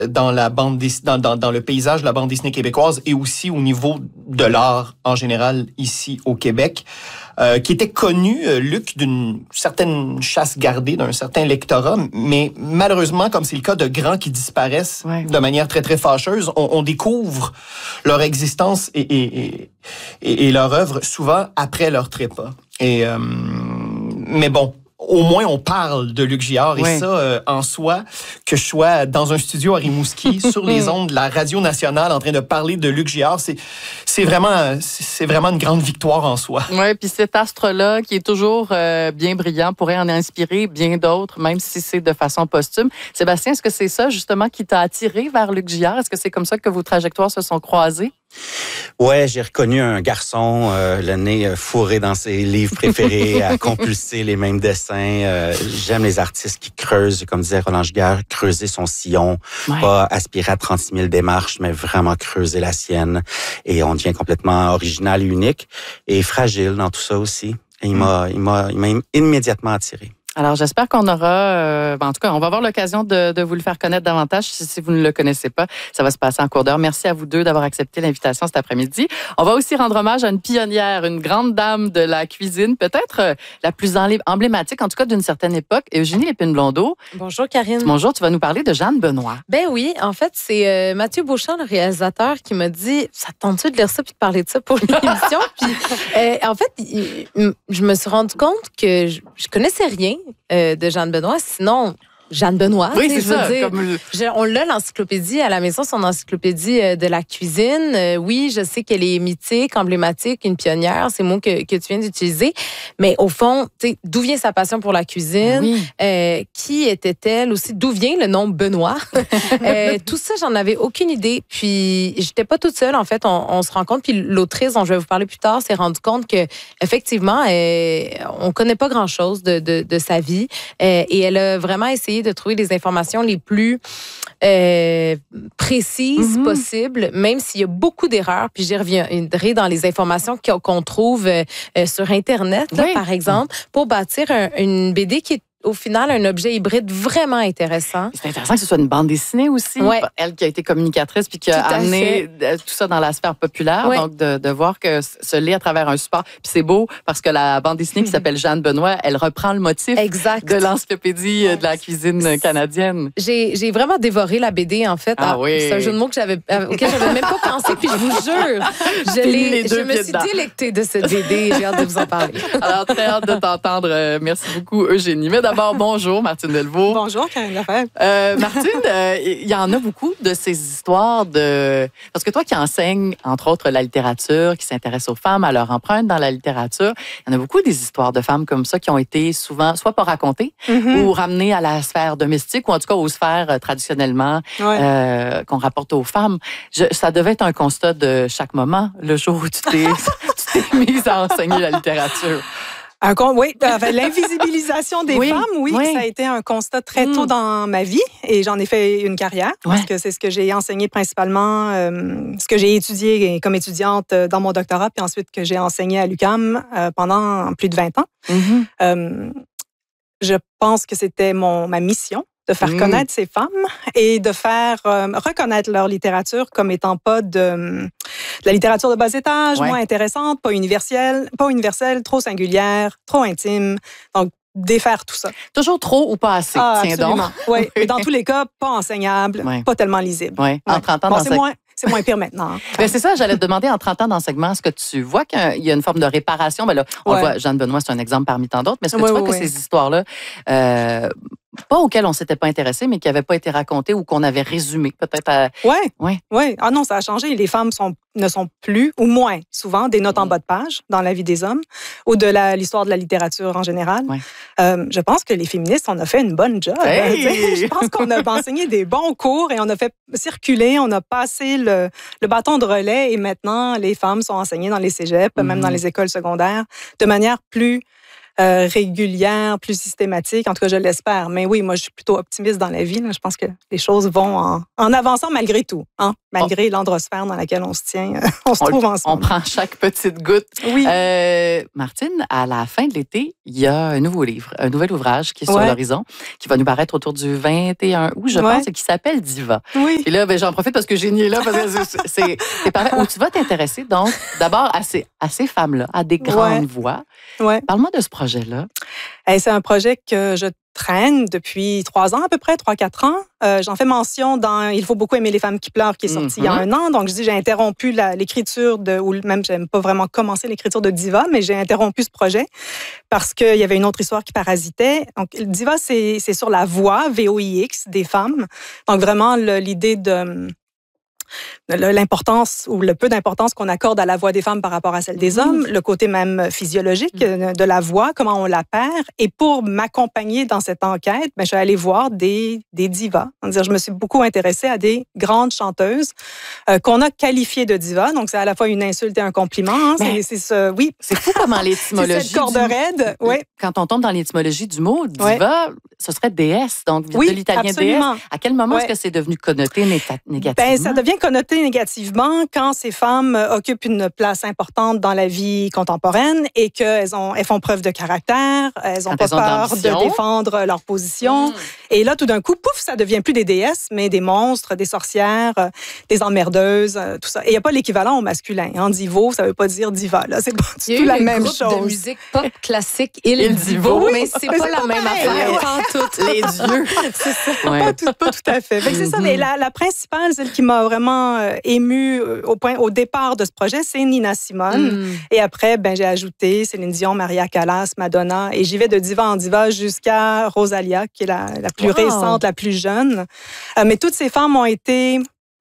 dans le paysage de la bande dessinée québécoise et aussi au niveau de l'art en général ici au Québec, qui était connu, Luc, d'une certaine chasse gardée, d'un certain lectorat, mais malheureusement, comme c'est le cas de grands qui disparaissent de manière très, très fâcheuse, on découvre leur existence et leur œuvre souvent après leur trépas. Mais bon, au moins, on parle de Luc Giard et ça, en soi, que je sois dans un studio à Rimouski, sur les ondes de la Radio nationale, en train de parler de Luc Giard, c'est vraiment une grande victoire en soi. Oui, puis cet astre-là, qui est toujours bien brillant, pourrait en inspirer bien d'autres, même si c'est de façon posthume. Sébastien, est-ce que c'est ça, justement, qui t'a attiré vers Luc Giard? Est-ce que c'est comme ça que vos trajectoires se sont croisées? Ouais, j'ai reconnu un garçon, le nez fourré dans ses livres préférés, à compulser les mêmes dessins. J'aime les artistes qui creusent, comme disait Roland Giguère, creuser son sillon, pas aspirer à 36 000 démarches, mais vraiment creuser la sienne. Et on devient complètement original et unique et fragile dans tout ça aussi. Et il m'a immédiatement attiré. Alors, j'espère qu'on aura... en tout cas, on va avoir l'occasion de vous le faire connaître davantage si vous ne le connaissez pas. Ça va se passer en cours d'heure. Merci à vous deux d'avoir accepté l'invitation cet après-midi. On va aussi rendre hommage à une pionnière, une grande dame de la cuisine, peut-être la plus emblématique, en tout cas d'une certaine époque, Eugénie Lépine-Blondeau. Bonjour, Karine. Bonjour, tu vas nous parler de Jeanne Benoît. Ben oui, en fait, c'est Mathieu Beauchamp, le réalisateur, qui m'a dit « Ça te tente-tu de lire ça puis de parler de ça pour l'émission? » Puis, en fait, je me suis rendu compte que je connaissais rien de Jeanne Benoît. Sinon, Jeanne Benoît. Oui, c'est ça. On l'a, l'encyclopédie, à la maison, son encyclopédie de la cuisine. Oui, je sais qu'elle est mythique, emblématique, une pionnière, c'est le mot que tu viens d'utiliser. Mais au fond, d'où vient sa passion pour la cuisine? Qui était-elle aussi? D'où vient le nom Benoît? Tout ça, j'en avais aucune idée. Puis, j'étais pas toute seule, en fait. On se rend compte. Puis, l'autrice dont je vais vous parler plus tard s'est rendue compte que, effectivement, on connaît pas grand-chose de sa vie. Et elle a vraiment essayé de trouver les informations les plus précises possibles, même s'il y a beaucoup d'erreurs. Puis j'y reviendrai dans les informations qu'on trouve sur Internet, là, par exemple, pour bâtir une BD qui est au final, un objet hybride vraiment intéressant. C'est intéressant que ce soit une bande dessinée aussi. Elle qui a été communicatrice puis qui a amené tout ça dans la sphère populaire. Donc, de voir que se lit à travers un support. Puis c'est beau parce que la bande dessinée qui s'appelle Jeanne Benoît, elle reprend le motif de l'encyclopédie de la cuisine canadienne. J'ai vraiment dévoré la BD, en fait. C'est un jeu de mots auquel j'avais même pas pensé. Puis je vous jure, je me suis délectée de cette BD. J'ai hâte de vous en parler. Alors, très hâte de t'entendre. Merci beaucoup, Eugénie. Mais d'abord, bonjour, Martine Delvaux. Bonjour, Karine Lefebvre. Martine, il y en a beaucoup de ces histoires de... Parce que toi qui enseignes, entre autres, la littérature, qui s'intéresse aux femmes, à leur empreinte dans la littérature, il y en a beaucoup des histoires de femmes comme ça qui ont été souvent soit pas racontées ou ramenées à la sphère domestique ou en tout cas aux sphères traditionnellement qu'on rapporte aux femmes. Ça devait être un constat de chaque moment, le jour où tu t'es mise à enseigner la littérature. L'invisibilisation des femmes, ça a été un constat très tôt dans ma vie et j'en ai fait une carrière parce que c'est ce que j'ai enseigné principalement, ce que j'ai étudié comme étudiante dans mon doctorat puis ensuite que j'ai enseigné à l'UQAM pendant plus de 20 ans. Je pense que c'était ma mission de faire connaître ces femmes et de faire reconnaître leur littérature comme étant pas de la littérature de bas étage, moins intéressante, pas universelle, trop singulière, trop intime. Donc, défaire tout ça. Toujours trop ou pas assez, tiens donc. Oui, mais dans tous les cas, pas enseignable, pas tellement lisible. En 30 ans c'est moins pire maintenant. Ben c'est ça, j'allais te demander, en 30 ans d'enseignement, est-ce que tu vois qu'il y a une forme de réparation? Ben là, on le voit, Jeanne Benoît, c'est un exemple parmi tant d'autres, mais est-ce que tu vois que ces histoires-là, pas auxquelles on s'était pas intéressé, mais qui n'avaient pas été racontées ou qu'on avait résumées, peut-être Oui. Ah non, ça a changé. Les femmes ne sont plus, ou moins souvent, des notes en bas de page dans la vie des hommes ou de l'histoire de la littérature en général. Je pense que les féministes, on a fait une bonne job. Je pense qu'on a enseigné des bons cours et on a fait circuler, on a passé le bâton de relais et maintenant, les femmes sont enseignées dans les cégeps, même dans les écoles secondaires, de manière plus régulière, plus systématique. En tout cas, je l'espère. Mais oui, moi, je suis plutôt optimiste dans la vie. Là. Je pense que les choses vont en avançant malgré tout, hein? Malgré l'androsphère dans laquelle on se tient, on se trouve ensemble. On prend chaque petite goutte. Oui. Martine, à la fin de l'été, il y a un nouveau livre, un nouvel ouvrage qui est sur l'horizon, qui va nous paraître autour du 21 août, je pense, et qui s'appelle Diva. Oui. Et là, j'en profite parce que Génie est là, parce que c'est parfait. Où tu vas t'intéresser, donc, d'abord à ces femmes-là, à des grandes voix. Ouais. Parle-moi de ce projet-là. C'est un projet que je traîne depuis 3 ans à peu près, 3-4 ans. J'en fais mention dans « Il faut beaucoup aimer les femmes qui pleurent » qui est sorti il y a 1 an. Donc, je dis j'ai interrompu l'écriture ou même j'aime pas vraiment commencer l'écriture de Diva, mais j'ai interrompu ce projet parce qu'il y avait une autre histoire qui parasitait. Donc, Diva, c'est sur la voix, VOIX, des femmes. Donc, vraiment, l'idée de l'importance ou le peu d'importance qu'on accorde à la voix des femmes par rapport à celle des hommes, le côté même physiologique de la voix, comment on la perd. Et pour m'accompagner dans cette enquête, je suis allée voir des divas. C'est-à-dire, je me suis beaucoup intéressée à des grandes chanteuses qu'on a qualifiées de divas. Donc, c'est à la fois une insulte et un compliment. Hein. C'est fou comment l'étymologie... c'est cette corde raide. Oui. Quand on tombe dans l'étymologie du mot, diva, ce serait déesse, donc de l'italien absolument. déesse. À quel moment est-ce que c'est devenu connoté négativement? Ça devient connoté négativement quand ces femmes occupent une place importante dans la vie contemporaine et qu'elles font preuve de caractère, elles n'ont pas peur de défendre leur position. Et là, tout d'un coup, pouf, ça devient plus des déesses, mais des monstres, des sorcières, des emmerdeuses, tout ça. Et il n'y a pas l'équivalent au masculin. Hein. Divo, ça ne veut pas dire diva. Là, c'est pas du tout la même chose. Il y a eu de musique pop classique, Il Divo, mais c'est pas la même affaire. Toutes les dieux. C'est ça. Ouais. Pas tout à fait. C'est ça. Mais la principale, celle qui m'a vraiment émue au départ de ce projet, c'est Nina Simone. Et après, j'ai ajouté Céline Dion, Maria Callas, Madonna. Et j'y vais de diva en diva jusqu'à Rosalia, qui est la plus récente, la plus jeune. Mais toutes ces femmes ont été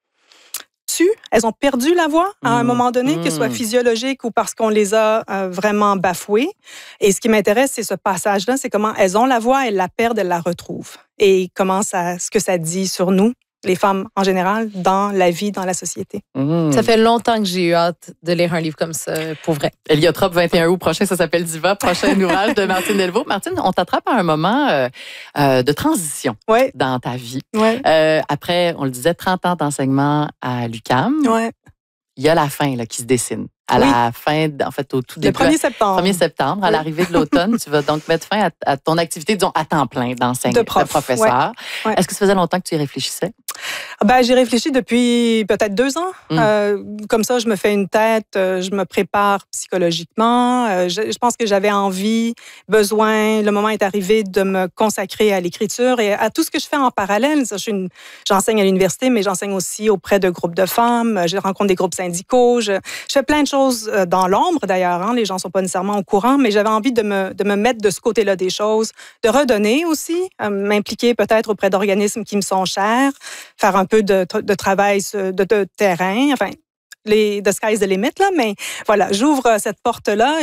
tues. Elles ont perdu la voix à un moment donné, que ce soit physiologique ou parce qu'on les a vraiment bafouées. Et ce qui m'intéresse, c'est ce passage-là, c'est comment elles ont la voix, elles la perdent, elles la retrouvent. Et ce que ça dit sur nous, les femmes en général, dans la vie, dans la société. Ça fait longtemps que j'ai eu hâte de lire un livre comme ça, pour vrai. Héliotrope, 21 août prochain, ça s'appelle Diva, prochain ouvrage de Martine Delvaux. Martine, on t'attrape à un moment de transition dans ta vie. Ouais. Après, on le disait, 30 ans d'enseignement à l'UQAM. Ouais. Il y a la fin là, qui se dessine. À la fin, en fait, au tout début. Le 1er septembre. 1er septembre, à l'arrivée de l'automne, tu vas donc mettre fin à ton activité, disons, à temps plein d'enseignant, de professeur. Ouais. Est-ce que ça faisait longtemps que tu y réfléchissais? J'y réfléchis depuis peut-être 2 ans. Comme ça, je me fais une tête, je me prépare psychologiquement. Je pense que j'avais envie, besoin, le moment est arrivé de me consacrer à l'écriture et à tout ce que je fais en parallèle. J'enseigne à l'université, mais j'enseigne aussi auprès de groupes de femmes. Je rencontre des groupes syndicaux. Je fais plein de choses dans l'ombre, d'ailleurs. Hein. Les gens ne sont pas nécessairement au courant, mais j'avais envie de me mettre de ce côté-là des choses, de redonner aussi, m'impliquer peut-être auprès d'organismes qui me sont chers, faire un peu de travail de terrain, enfin, the sky's the limit, là, mais voilà, j'ouvre cette porte-là.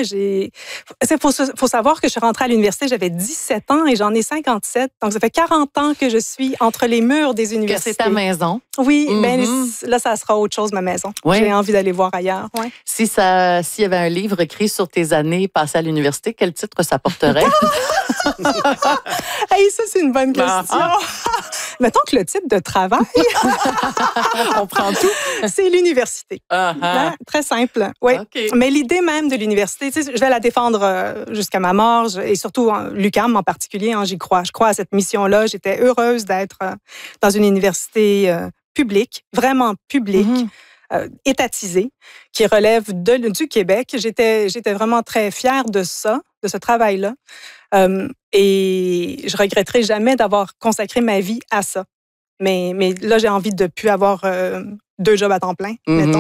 Faut savoir que je suis rentrée à l'université, j'avais 17 ans et j'en ai 57, donc ça fait 40 ans que je suis entre les murs des universités. Que c'est ta maison. Oui, là, ça sera autre chose, ma maison. Ouais. J'ai envie d'aller voir ailleurs. Ouais. S'il y avait un livre écrit sur tes années passées à l'université, quel titre ça porterait? Hey, ça, c'est une bonne question. Mettons que le titre de travail, on prend tout. C'est l'université. Très simple. Oui. Okay. Mais l'idée même de l'université, je vais la défendre jusqu'à ma mort, et surtout l'UQAM en particulier, j'y crois. Je crois à cette mission-là. J'étais heureuse d'être dans une université publique, vraiment publique, étatisée, qui relève du Québec. J'étais vraiment très fière de ça, de ce travail-là. Et je regretterai jamais d'avoir consacré ma vie à ça. Mais là, j'ai envie de ne plus avoir 2 jobs à temps plein, mettons.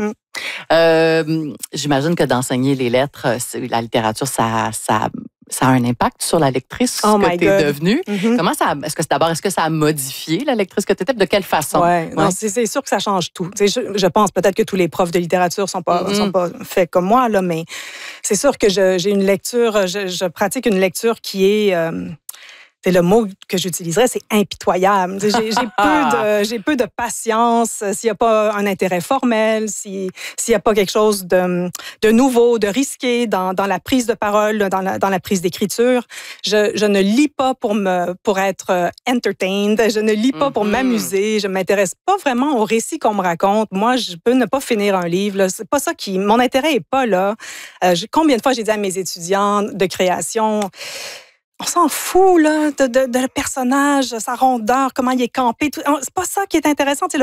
J'imagine que d'enseigner les lettres, la littérature, ça a un impact sur la lectrice que tu es devenue. Comment ça, est-ce que ça a modifié la lectrice que tu étais? De quelle façon? Non, c'est sûr que ça change tout. Je pense peut-être que tous les profs de littérature sont pas faits comme moi, là, mais c'est sûr que j'ai une lecture, je pratique une lecture qui est le mot que j'utiliserais, c'est impitoyable. J'ai peu de patience s'il n'y a pas un intérêt formel, s'il n'y a pas quelque chose de nouveau, de risqué dans la prise de parole, dans la prise d'écriture. Je ne lis pas pour être entertained. Je ne lis pas pour m'amuser. Je ne m'intéresse pas vraiment au récit qu'on me raconte. Moi, je peux ne pas finir un livre. Là. C'est pas ça mon intérêt est pas là. Combien de fois j'ai dit à mes étudiants de création, on s'en fout là de le personnage, sa rondeur, comment il est campé. C'est pas ça qui est intéressant.